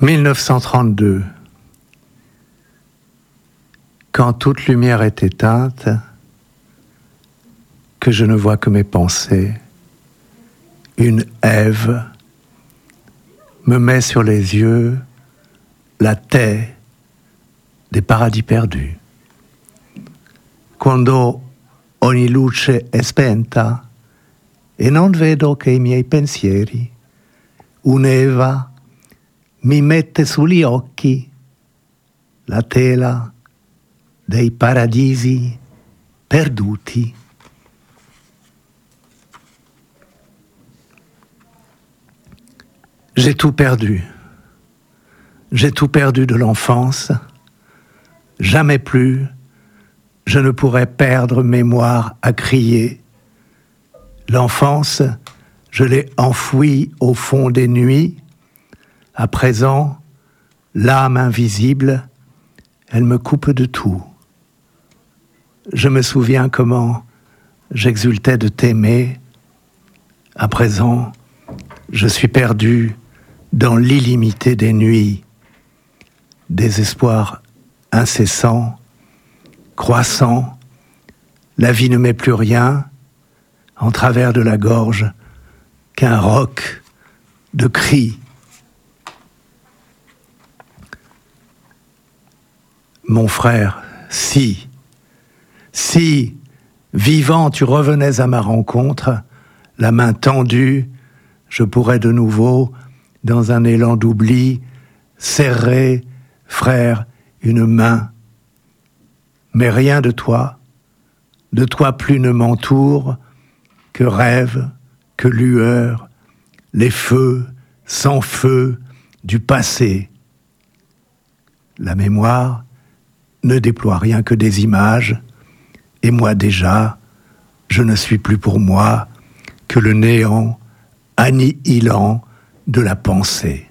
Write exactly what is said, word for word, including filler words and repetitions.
mille neuf cent trente-deux. Quand toute lumière est éteinte, que je ne vois que mes pensées, une Ève me met sur les yeux la taie des paradis perdus. Quando ogni luce è spenta e non vedo che i miei pensieri, un'Eva mi mette sugli occhi la tela dei paradisi perduti. J'ai tout perdu. J'ai tout perdu de l'enfance. Jamais plus je ne pourrai perdre mémoire à crier. L'enfance, je l'ai enfouie au fond des nuits. À présent, l'âme invisible, elle me coupe de tout. Je me souviens comment j'exultais de t'aimer. À présent, je suis perdu dans l'illimité des nuits. Désespoir incessant, croissant, la vie ne met plus rien en travers de la gorge qu'un roc de cris. Mon frère, si, si, vivant, tu revenais à ma rencontre, la main tendue, je pourrais de nouveau, dans un élan d'oubli, serrer, frère, une main. Mais rien de toi, de toi plus ne m'entoure que rêve, que lueur, les feux sans feu du passé. La mémoire ne déploie rien que des images, et moi déjà, je ne suis plus pour moi que le néant annihilant de la pensée.